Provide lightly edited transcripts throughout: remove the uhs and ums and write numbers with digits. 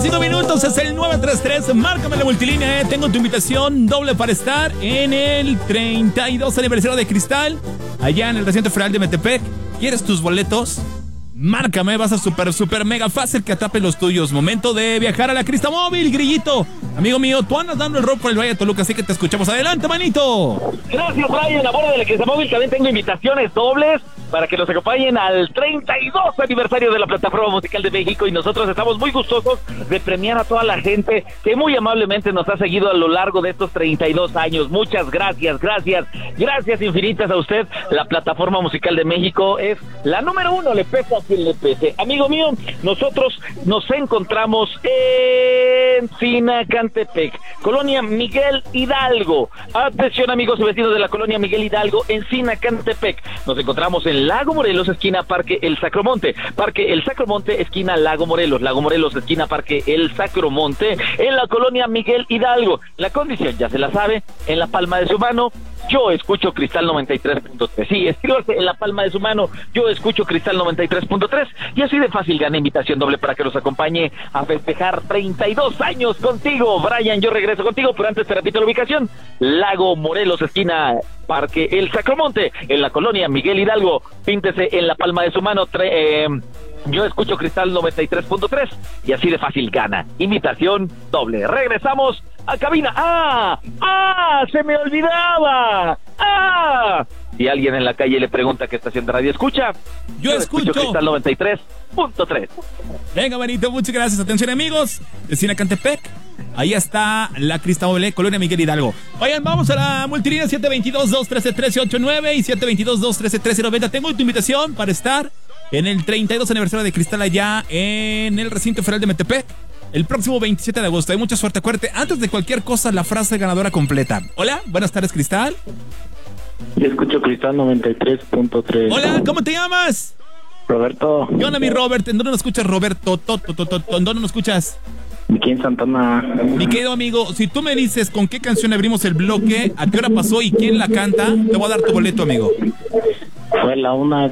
5 minutos, es el 933. Márcame la multilínea, Tengo tu invitación doble para estar en el 32 aniversario de Cristal, allá en el recinto federal de Metepec. ¿Quieres tus boletos? Márcame, vas a super mega fácil que atrape los tuyos. Momento de viajar a la Cristamóvil, Grillito. Amigo mío, tú andas dando el rock por el Valle de Toluca, así que te escuchamos. Adelante, manito. Gracias, Brian. A bordo de la Cristamóvil también tengo invitaciones dobles para que nos acompañen al 32 aniversario de la Plataforma Musical de México, y nosotros estamos muy gustosos de premiar a toda la gente que muy amablemente nos ha seguido a lo largo de estos 32 años. Muchas gracias infinitas a usted. La Plataforma Musical de México es la número 1, le pese a quien le pese. Amigo mío, nosotros nos encontramos en Sinacantepec, Colonia Miguel Hidalgo. Atención, amigos y vecinos de la Colonia Miguel Hidalgo en Sinacantepec. Nos encontramos en Lago Morelos, esquina Parque El Sacromonte. Parque El Sacromonte, esquina Lago Morelos. Lago Morelos, esquina Parque El Sacromonte, en la Colonia Miguel Hidalgo. La condición ya se la sabe, en la palma de su mano yo escucho Cristal 93.3. Sí, escríbase en la palma de su mano, yo escucho Cristal 93.3, y así de fácil gana invitación doble para que nos acompañe a festejar 32 años contigo. Brian, yo regreso contigo, pero antes te repito la ubicación: Lago Morelos, esquina Parque El Sacromonte, en la Colonia Miguel Hidalgo. Píntese en la palma de su mano, yo escucho Cristal 93.3, y así de fácil gana invitación doble. Regresamos a cabina. Se me olvidaba. Si alguien en la calle le pregunta qué estación de radio escucha, yo escucho Cristal 93.3. Venga, manito, muchas gracias. Atención, amigos de Sinacantepec, ahí está la Cristamóvil, Colonia Miguel Hidalgo. Oigan, vamos a la multilínea 722-213-1389 y 722-213-1390. Tengo tu invitación para estar en el 32 aniversario de Cristal allá en el recinto federal de Metepec el próximo 27 de agosto. Hay mucha suerte, acuérdate, antes de cualquier cosa, la frase ganadora completa. Hola, buenas tardes, Cristal. Yo escucho Cristal 93.3. Hola, ¿cómo te llamas? Roberto. ¿Qué onda, mi Robert? ¿En dónde nos escuchas, Roberto? ¿En dónde nos escuchas? Aquí en Santana. Mi querido amigo, si tú me dices con qué canción abrimos el bloque, a qué hora pasó y quién la canta, te voy a dar tu boleto, amigo. Fue la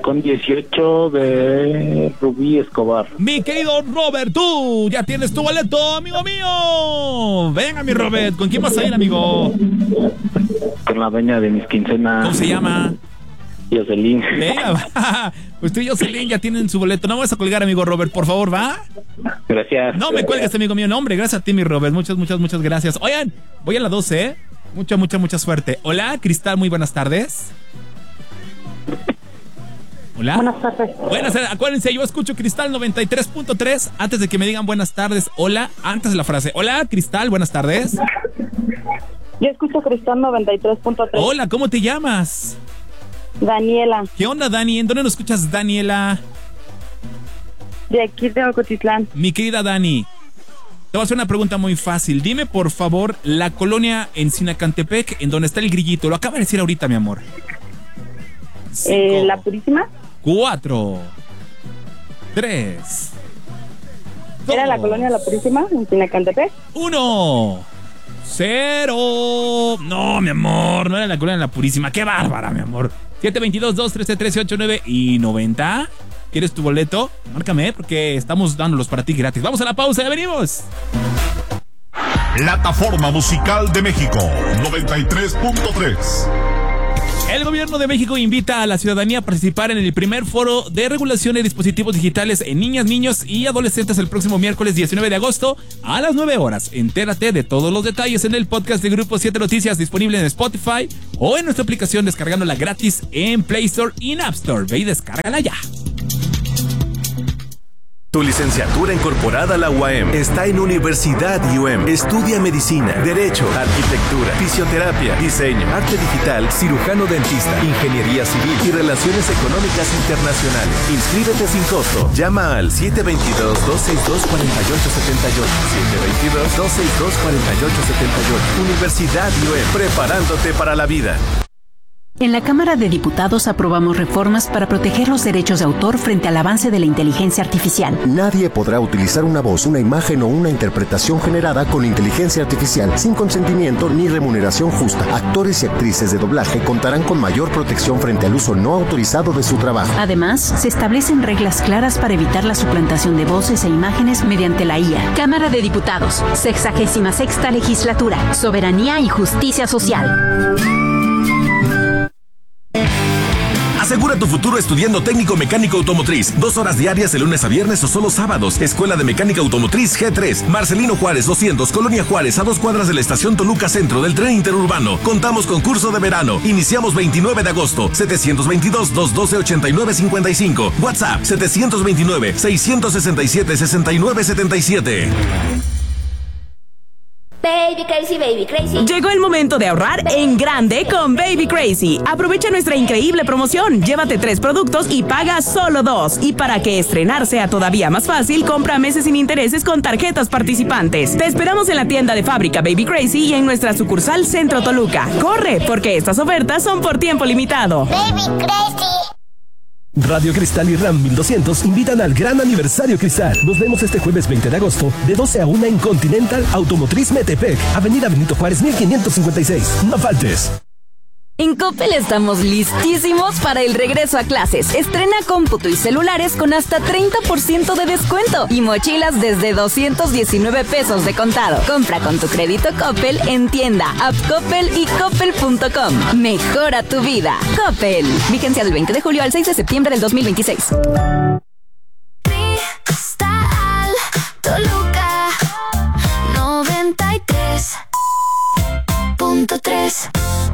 1:18 de Rubí Escobar. Mi querido Robert, tú ya tienes tu boleto, amigo mío. Venga, mi Robert, ¿con quién vas a ir, amigo? Con la dueña de mis quincenas. ¿Cómo se llama? Jocelyn. Venga, va. Pues tú y Jocelyn ya tienen su boleto. No me vas a colgar, amigo Robert, por favor, ¿va? Gracias. No me cuelgues, amigo mío. No, hombre, gracias a ti, mi Robert. Muchas gracias. Oigan, voy a la 12, Mucha suerte. Hola, Cristal, muy buenas tardes. Hola. Buenas tardes. Buenas tardes. Acuérdense, yo escucho Cristal 93.3. Antes de que me digan buenas tardes, hola, antes de la frase. Hola, Cristal, buenas tardes. Yo escucho Cristal 93.3. Hola, ¿cómo te llamas? Daniela. ¿Qué onda, Dani? ¿En dónde nos escuchas, Daniela? De aquí de Ocotitlán. Mi querida Dani, te voy a hacer una pregunta muy fácil. Dime, por favor, la colonia en Sinacantepec, en donde está el grillito. Lo acaba de decir ahorita, mi amor. 5, ¿La Purísima? 4, 3, 2, ¿Era la colonia La Purísima en Sinacantepec? 1, 0. No, mi amor, no era la colonia La Purísima. ¡Qué bárbara, mi amor! 722-213-1389 y 90. ¿Quieres tu boleto? Márcame, porque estamos dándolos para ti gratis. Vamos a la pausa, ya venimos. Plataforma Musical de México 93.3. El gobierno de México invita a la ciudadanía a participar en el primer foro de regulación de dispositivos digitales en niñas, niños y adolescentes el próximo miércoles 19 de agosto a las 9 horas. Entérate de todos los detalles en el podcast de Grupo 7 Noticias, disponible en Spotify o en nuestra aplicación descargándola gratis en Play Store y en App Store. Ve y descárgala ya. Tu licenciatura incorporada a la UAM está en Universidad UM. Estudia medicina, derecho, arquitectura, fisioterapia, diseño, arte digital, cirujano dentista, ingeniería civil y relaciones económicas internacionales. Inscríbete sin costo. Llama al 722-262-4878. 722-262-4878. Universidad UM. Preparándote para la vida. En la Cámara de Diputados aprobamos reformas para proteger los derechos de autor frente al avance de la inteligencia artificial. Nadie podrá utilizar una voz, una imagen o una interpretación generada con inteligencia artificial sin consentimiento ni remuneración justa. Actores y actrices de doblaje contarán con mayor protección frente al uso no autorizado de su trabajo. Además, se establecen reglas claras para evitar la suplantación de voces e imágenes mediante la IA. Cámara de Diputados, 66ª Legislatura, Soberanía y Justicia Social. Asegura tu futuro estudiando técnico mecánico automotriz. 2 horas diarias de lunes a viernes o solo sábados. Escuela de Mecánica Automotriz G3. Marcelino Juárez 200, Colonia Juárez, a 2 cuadras de la estación Toluca Centro del tren interurbano. Contamos con curso de verano. Iniciamos 29 de agosto. 722-212-8955. WhatsApp 729-667-6977. Baby Crazy, Baby Crazy. Llegó el momento de ahorrar en grande con Baby Crazy. Aprovecha nuestra increíble promoción. Llévate 3 productos y paga solo 2. Y para que estrenar sea todavía más fácil, compra meses sin intereses con tarjetas participantes. Te esperamos en la tienda de fábrica Baby Crazy y en nuestra sucursal Centro Toluca. ¡Corre! Porque estas ofertas son por tiempo limitado. Baby Crazy. Radio Cristal y RAM 1200 invitan al gran aniversario Cristal. Nos vemos este jueves 20 de agosto de 12 a 1 en Continental Automotriz Metepec, Avenida Benito Juárez 1556. No faltes. En Coppel estamos listísimos para el regreso a clases. Estrena cómputo y celulares con hasta 30% de descuento y mochilas desde 219 pesos de contado. Compra con tu crédito Coppel en tienda, app Coppel y coppel.com. Mejora tu vida. Coppel. Vigencia del 20 de julio al 6 de septiembre del 2026. Cristal Toluca 93.3.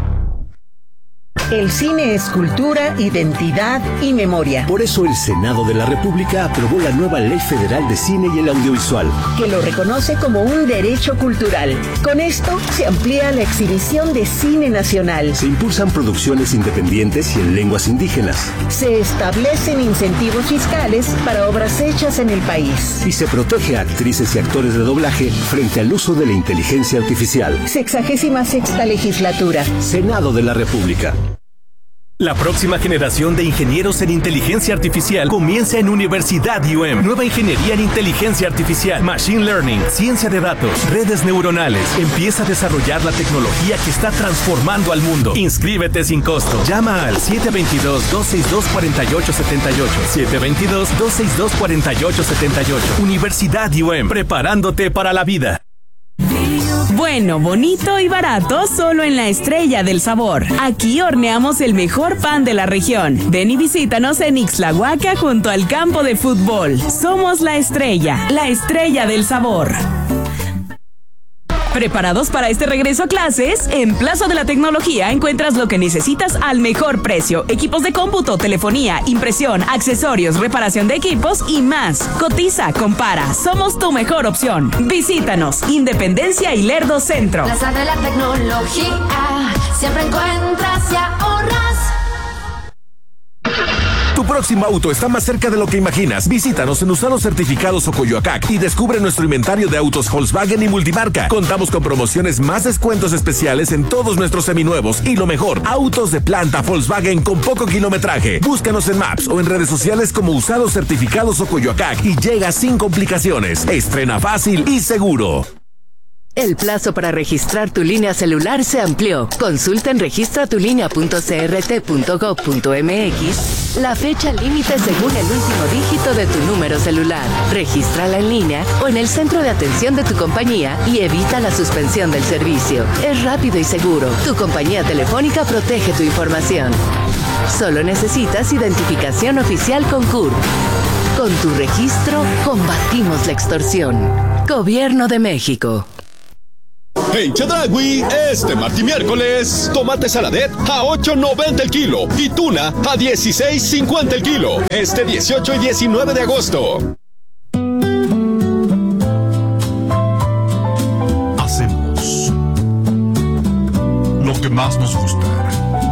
El cine es cultura, identidad y memoria. Por eso el Senado de la República aprobó la nueva Ley Federal de Cine y el Audiovisual, que lo reconoce como un derecho cultural. Con esto se amplía la exhibición de cine nacional. Se impulsan producciones independientes y en lenguas indígenas. Se establecen incentivos fiscales para obras hechas en el país. Y se protege a actrices y actores de doblaje frente al uso de la inteligencia artificial. 66ª Legislatura. Senado de la República. La próxima generación de ingenieros en inteligencia artificial comienza en Universidad UM. Nueva ingeniería en inteligencia artificial, machine learning, ciencia de datos, redes neuronales. Empieza a desarrollar la tecnología que está transformando al mundo. Inscríbete sin costo. Llama al 722-262-4878. 722-262-4878. Universidad UM. Preparándote para la vida. Bueno, bonito y barato solo en La Estrella del Sabor. Aquí horneamos el mejor pan de la región. Ven y visítanos en Ixtlahuaca junto al campo de fútbol. Somos La Estrella del Sabor. ¿Preparados para este regreso a clases? En Plaza de la Tecnología encuentras lo que necesitas al mejor precio. Equipos de cómputo, telefonía, impresión, accesorios, reparación de equipos y más. Cotiza, compara. Somos tu mejor opción. Visítanos. Independencia y Lerdo Centro. Plaza de la Tecnología. Siempre encuentras y ahorras. Tu próximo auto está más cerca de lo que imaginas. Visítanos en Usados Certificados Ocoyoacac y descubre nuestro inventario de autos Volkswagen y multimarca. Contamos con promociones más descuentos especiales en todos nuestros seminuevos y lo mejor, autos de planta Volkswagen con poco kilometraje. Búscanos en Maps o en redes sociales como Usados Certificados Ocoyoacac y llega sin complicaciones. Estrena fácil y seguro. El plazo para registrar tu línea celular se amplió. Consulta en registratulinea.crt.gov.mx la fecha límite según el último dígito de tu número celular. Regístrala en línea o en el centro de atención de tu compañía y evita la suspensión del servicio. Es rápido y seguro. Tu compañía telefónica protege tu información. Solo necesitas identificación oficial con CURP. Con tu registro, combatimos la extorsión. Gobierno de México. En Chedraui, este martes y miércoles, tomate saladet a $8.90 el kilo y tuna a $16.50 el kilo. Este 18 y 19 de agosto. Hacemos lo que más nos gusta.